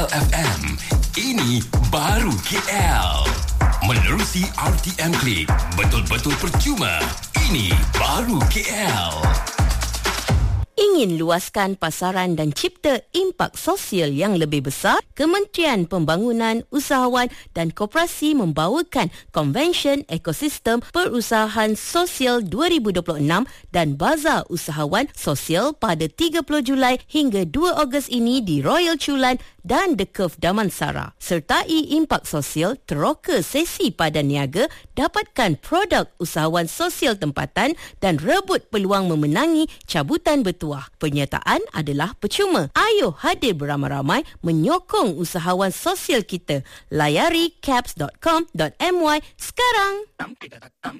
FM. Ini baru KL. Menerusi RTM Klik. Betul-betul percuma. Ini baru KL. Ingin luaskan pasaran dan cipta impak sosial yang lebih besar, Kementerian Pembangunan Usahawan dan Koperasi membawakan Konvensyen Ekosistem Perusahaan Sosial 2026 dan Bazar Usahawan Sosial pada 30 Julai hingga 2 Ogos ini di Royal Chulan dan The Curve Damansara. Sertai impak sosial, teroka sesi padan niaga, dapatkan produk usahawan sosial tempatan dan rebut peluang memenangi cabutan bertuah. Penyertaan adalah percuma. Ayo hadir beramai-ramai menyokong usahawan sosial kita. Layari caps.com.my sekarang.